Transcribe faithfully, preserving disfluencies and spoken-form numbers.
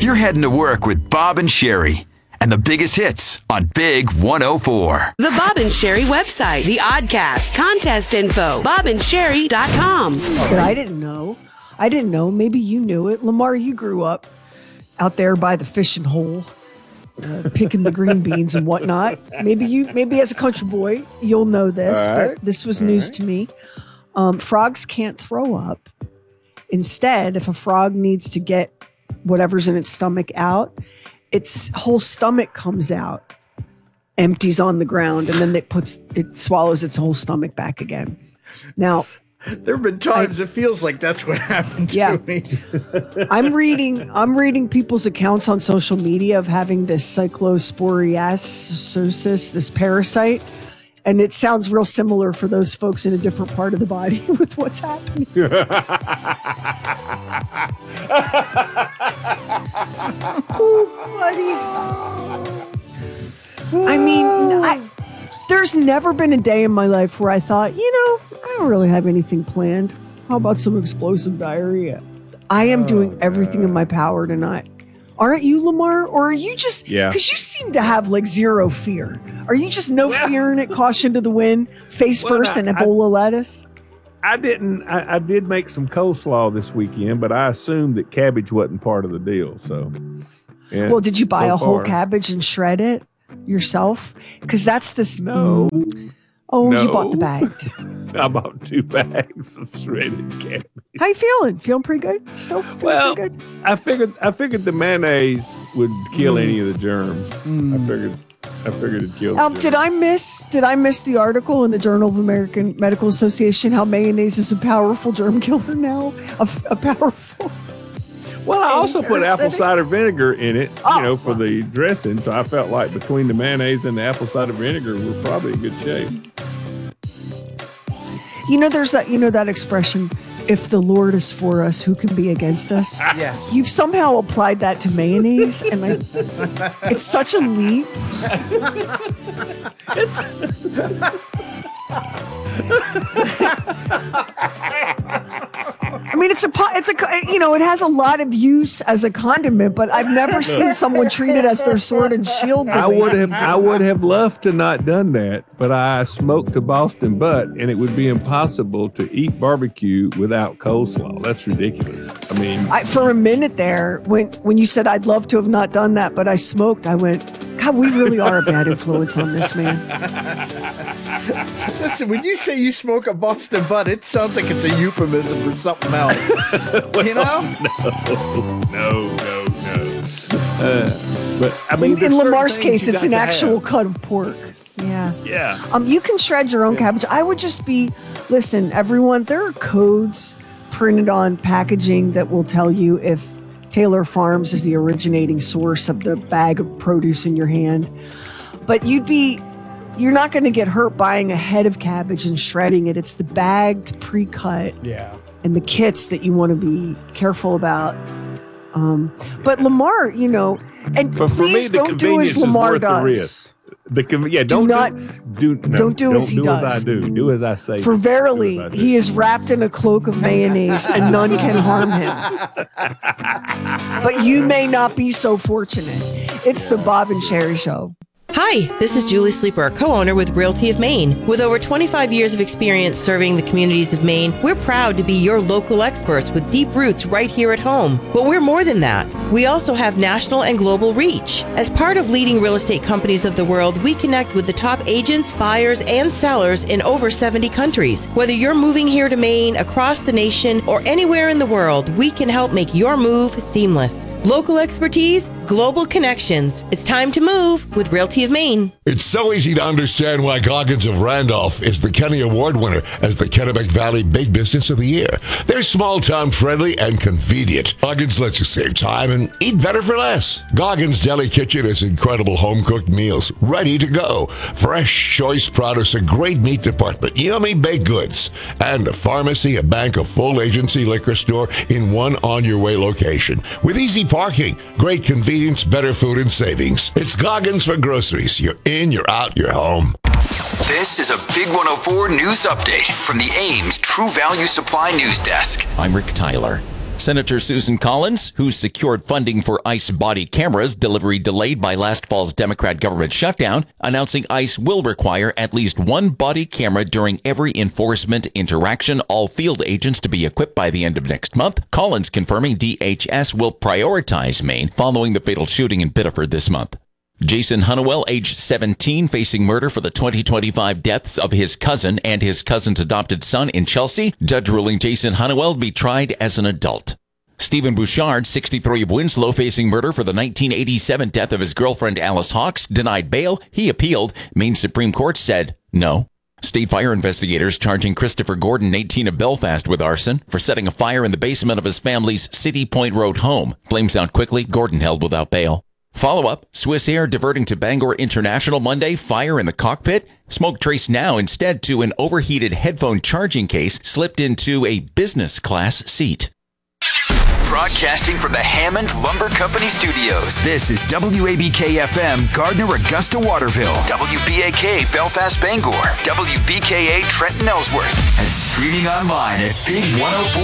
You're heading to work with Bob and Sherry and the biggest hits on Big one oh four. The Bob and Sherry website, the Oddcast, contest info, bob and sherry dot com. But I didn't know. I didn't know. Maybe you knew it. Lamar, you grew up out there by the fishing hole, uh, picking the green beans and whatnot. Maybe you, maybe as a country boy, you'll know this, right. but this was All news right. to me. Um, frogs can't throw up. Instead, if a frog needs to get whatever's in its stomach out, its whole stomach comes out, empties on the ground, and then it puts it swallows its whole stomach back again. Now, There have been times it feels like that's what happened to Yeah. me. I'm reading I'm reading people's accounts on social media of having this cyclosporiasis, this parasite, and it sounds real similar for those folks in a different part of the body with what's happening. Oh, buddy. I mean, I, there's never been a day in my life where I thought, you know, I don't really have anything planned. How about some explosive diarrhea? I am doing everything in my power tonight. Aren't you, Lamar? Or are you just, Yeah. because you seem to have like zero fear. Are you just no fear in it, caution to the wind, face Well, first I- and Ebola lettuce? I didn't. I, I did make some coleslaw this weekend, but I assumed that cabbage wasn't part of the deal. So, yeah, Well, did you buy so a whole far. cabbage and shred it yourself? Because that's this. No, Oh, you No. bought the bag. I bought two bags of shredded cabbage. How you feeling? Feeling pretty good? Still feeling Well, pretty good? I figured. I figured the mayonnaise would kill any of the germs. I figured. I figured it'd kill. the Um, germs. did I miss? Did I miss the article in the Journal of American Medical Association how mayonnaise is a powerful germ killer now? A, a powerful. Well, I also put apple Parasitic? cider vinegar in it, Oh. you know, for the dressing. So I felt like between the mayonnaise and the apple cider vinegar, we're probably in good shape. You know, there's that. You know that expression. If the Lord is for us, who can be against us? Yes. You've somehow applied that to mayonnaise, and I, it's such a leap. It's I mean, it's a po- it's a co- you know, it has a lot of use as a condiment, but I've never seen someone treat it as their sword and shield. the I way- would have I would have loved to not done that, but I smoked a Boston butt, and it would be impossible to eat barbecue without coleslaw. That's ridiculous. I mean, I, for a minute there, when when you said I'd love to have not done that, but I smoked, I went, God, we really are a bad influence on this man. Listen, when you say you smoke a Boston butt, it sounds like it's a euphemism for something else. You know? no, no, no. Uh, but I mean, In, in there's certain Lamar's things case, you it's got an to actual have. cut of pork. Yeah. Yeah. Um, you can shred your own cabbage. I would just be, listen, everyone, there are codes printed on packaging that will tell you if Taylor Farms is the originating source of the bag of produce in your hand. But you'd be, you're not going to get hurt buying a head of cabbage and shredding it. It's the bagged, pre-cut, Yeah. and the kits that you want to be careful about. Um, but Lamar, you know, and But for me, please the don't do convenience as is Lamar worth the does. risk. The con- yeah, don't not- do, do no, don't do as he do does. as I do. Do as I say. For Do verily, as I do. he is wrapped in a cloak of mayonnaise, and none can harm him. But you may not be so fortunate. It's the Bob and Sherry Show. Hi, this is Julie Sleeper, co-owner with Realty of Maine. With over twenty-five years of experience serving the communities of Maine, we're proud to be your local experts with deep roots right here at home. But we're more than that. We also have national and global reach. As part of leading real estate companies of the world, we connect with the top agents, buyers, and sellers in over seventy countries. Whether you're moving here to Maine, across the nation, or anywhere in the world, we can help make your move seamless. Local expertise, global connections. It's time to move with Realty of Maine. It's so easy to understand why Goggins of Randolph is the Kenny Award winner as the Kennebec Valley Big Business of the Year. They're small town friendly and convenient. Goggins lets you save time and eat better for less. Goggins Deli Kitchen has incredible home cooked meals ready to go. Fresh, choice produce, a great meat department, yummy baked goods, and a pharmacy, a bank, a full agency liquor store in one on your way location. With easy parking, great convenience, better food and savings. It's Goggins for groceries. You're in, you're out, you're home. This is a Big one oh four news update from the Ames True Value Supply News Desk. I'm Rick Tyler. Senator Susan Collins, who secured funding for ICE body cameras delivery delayed by last fall's Democrat government shutdown, announcing ICE will require at least one body camera during every enforcement interaction, all field agents to be equipped by the end of next month. Collins confirming D H S will prioritize Maine following the fatal shooting in Biddeford this month. Jason Honeywell, age seventeen, facing murder for the twenty twenty-five deaths of his cousin and his cousin's adopted son in Chelsea. Judge ruling Jason Honeywell be tried as an adult. Stephen Bouchard, sixty-three, of Winslow, facing murder for the nineteen eighty-seven death of his girlfriend Alice Hawks, denied bail. He appealed. Maine Supreme Court said no. State fire investigators charging Christopher Gordon, eighteen, of Belfast with arson for setting a fire in the basement of his family's City Point Road home. Flames out quickly. Gordon held without bail. Follow-up, Swiss Air diverting to Bangor International Monday, fire in the cockpit. Smoke traced now instead to an overheated headphone charging case slipped into a business class seat. Broadcasting from the Hammond Lumber Company studios. This is W A B K F M, Gardner, Augusta, Waterville. W B A K, Belfast, Bangor. W B K A, Trenton, Ellsworth. And streaming online at Big one oh four.